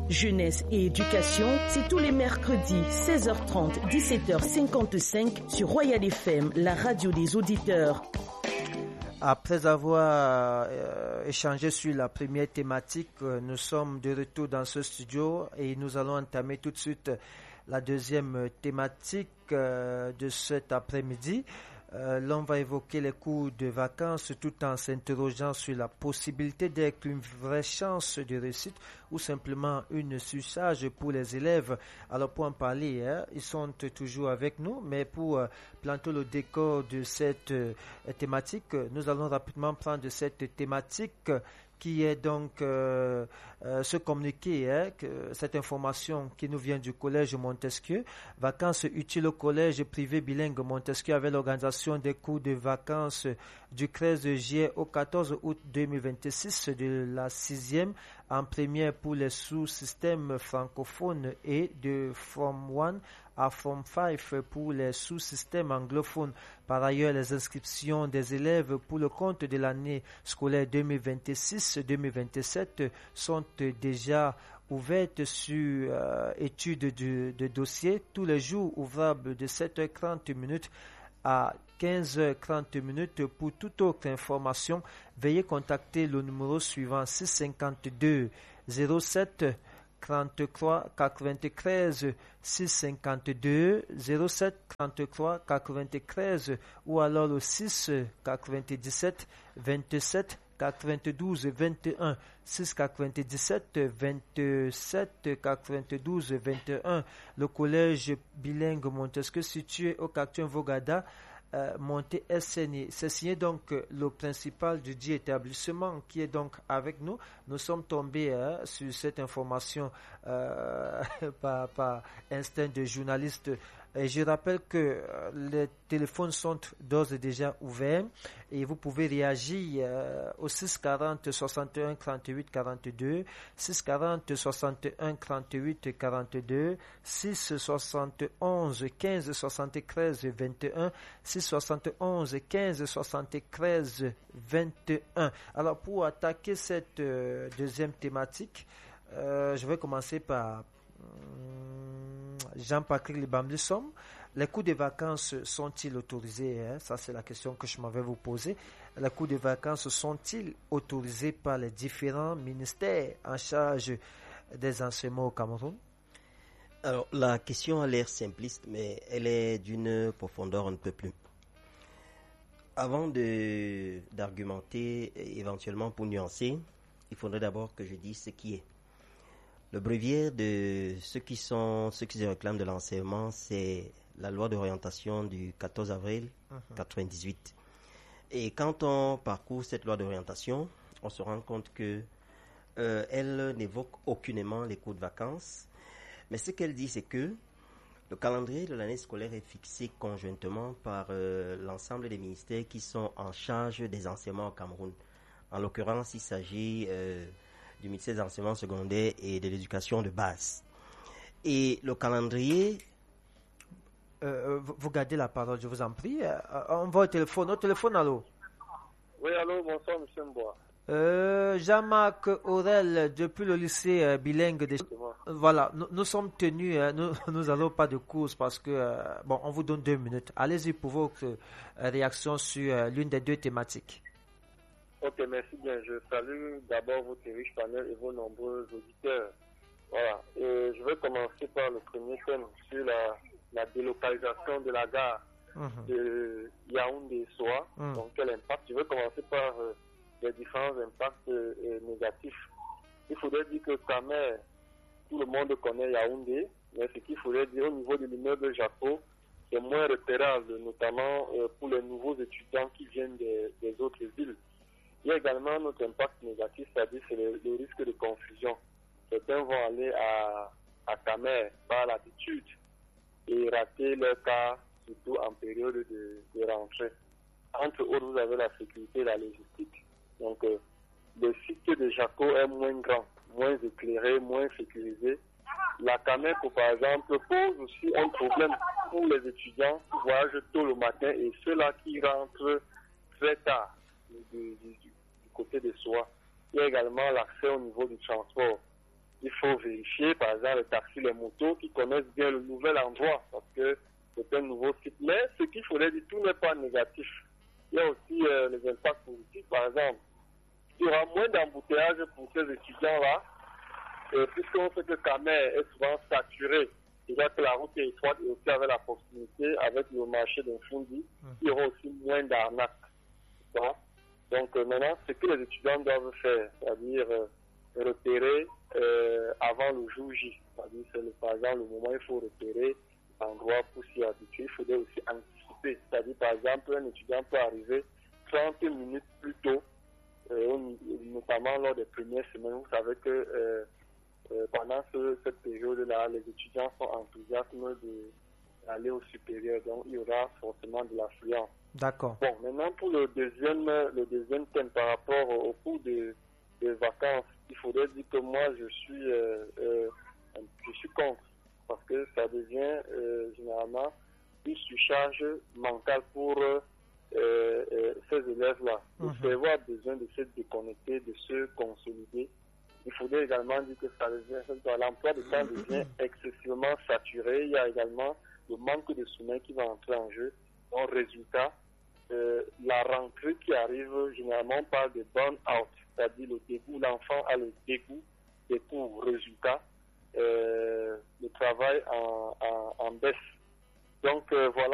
Jeunesse et éducation, c'est tous les mercredis 16h30, 17h55 sur Royal FM, la radio des auditeurs. Après avoir échangé sur la première thématique, nous sommes de retour dans ce studio et nous allons entamer tout de suite la deuxième thématique de cet après-midi. L'on va évoquer les cours de vacances tout en s'interrogeant sur la possibilité d'être une vraie chance de réussite ou simplement une surcharge pour les élèves. Alors pour en parler, ils sont toujours avec nous, mais pour planter le décor de cette thématique, nous allons rapidement prendre cette thématique qui est donc ce communiqué, cette information qui nous vient du collège Montesquieu. Vacances utiles au collège privé bilingue Montesquieu avec l'organisation des cours de vacances du 13 juillet au 14 août 2026 de la 6e en première pour les sous-systèmes francophones et de Form 1 à Form 5 pour les sous-systèmes anglophones. Par ailleurs, les inscriptions des élèves pour le compte de l'année scolaire 2026-2027 sont déjà ouvertes sur étude de dossier tous les jours ouvrables de 7h30 à 15h30 pour toute autre information. Veuillez contacter le numéro suivant 652 07 33 93 652 07 33 93 ou alors le 6 97 27 92 21 6 97 27 92 21. Le collège bilingue Montesquieu situé au quartier Vogada, Monté SNI. C'est signé donc le principal du dit établissement qui est donc avec nous. Nous sommes tombés sur cette information par instinct de journaliste. Et je rappelle que les téléphones sont d'ores et déjà ouverts et vous pouvez réagir au 640 61 38 42, 640 61 38 42, 671 15 73 21, 671 15 73 21. Alors pour attaquer cette deuxième thématique, je vais commencer par Jean-Patrick Libamlissom. Les cours de vacances sont-ils autorisés? Ça, c'est la question que je m'avais vous poser. Les cours de vacances sont-ils autorisés par les différents ministères en charge des enseignements au Cameroun? Alors, la question a l'air simpliste, mais elle est d'une profondeur on ne peut plus. Avant d'argumenter, éventuellement pour nuancer, il faudrait d'abord que je dise ce qui est. Le bréviaire de ceux qui se réclament de l'enseignement, c'est la loi d'orientation du 14 avril 1998. Et quand on parcourt cette loi d'orientation, on se rend compte que elle n'évoque aucunement les cours de vacances. Mais ce qu'elle dit, c'est que le calendrier de l'année scolaire est fixé conjointement par l'ensemble des ministères qui sont en charge des enseignements au Cameroun. En l'occurrence, il s'agit du ministère des enseignements secondaires et de l'éducation de base. Et le calendrier... vous gardez la parole, je vous en prie. On va au téléphone. Au téléphone, allô? Oui, allô, bonsoir, monsieur Mboa. Jean-Marc Aurel, depuis le lycée bilingue. Voilà, nous sommes tenus, nous n'allons pas de course parce que, on vous donne 2 minutes. Allez-y pour votre réaction sur l'une des deux thématiques. Ok, merci bien. Je salue d'abord votre riche panel et vos nombreux auditeurs. Voilà, et je vais commencer par le premier thème sur la délocalisation de la gare de Yaoundé-Soa. Donc, quel impact? Je vais commencer par les différents impacts négatifs. Il faudrait dire que Kamer, tout le monde connaît Yaoundé, mais ce qu'il faudrait dire au niveau de l'immeuble Jaco, c'est moins repérable, notamment pour les nouveaux étudiants qui viennent des autres villes. Il y a également notre impact négatif, c'est-à-dire c'est le risque de confusion. Certains vont aller à Kamer par l'habitude et rater leur cas, surtout en période de rentrée. Entre autres, vous avez la sécurité et la logistique. Donc, le site de Jaco est moins grand, moins éclairé, moins sécurisé. La Kamer, par exemple, pose aussi un problème pour les étudiants qui voyagent tôt le matin et ceux-là qui rentrent très tard du côté de Soa. Il y a également l'accès au niveau du transport. Il faut vérifier, par exemple, les taxis, les motos qui connaissent bien le nouvel endroit parce que c'est un nouveau site. Mais ce qu'il faudrait dire, tout n'est pas négatif. Il y a aussi les impacts positifs, par exemple. Il y aura moins d'embouteillages pour ces étudiants-là, puisqu'on sait que Kamer est souvent saturé. Déjà que la route est étroite et aussi avec la proximité, avec le marché d'Infundi, il y aura aussi moins d'arnaques. Donc maintenant, ce que les étudiants doivent faire, c'est-à-dire repérer avant le jour J. C'est-à-dire, par exemple, le moment où il faut repérer l'endroit pour s'y habituer, il faudrait aussi anticiper. C'est-à-dire, par exemple, un étudiant peut arriver 30 minutes plus tôt, notamment lors des premières semaines. Vous savez que pendant cette période-là, les étudiants sont enthousiastes d'aller au supérieur, donc il y aura forcément de l'affluence. D'accord. Bon, maintenant pour le deuxième thème par rapport au cours des vacances, il faudrait dire que moi je suis contre, parce que ça devient généralement une surcharge mentale pour ces élèves-là. Le cerveau a besoin de se déconnecter, de se consolider. Il faudrait également dire que l'emploi de temps devient excessivement saturé. Il y a également le manque de sommeil qui va entrer en jeu. En résultat, la rentrée qui arrive, généralement, on parle de burn-out, c'est-à-dire le dégoût. L'enfant a le dégoût des cours. Résultat, le travail en baisse. Donc voilà